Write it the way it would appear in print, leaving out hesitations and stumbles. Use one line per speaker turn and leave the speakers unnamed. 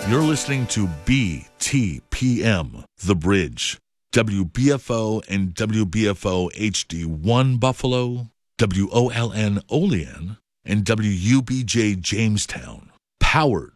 You're listening to BTPM, The Bridge, WBFO and WBFO HD1 Buffalo, WOLN Olean, and WUBJ Jamestown. Powered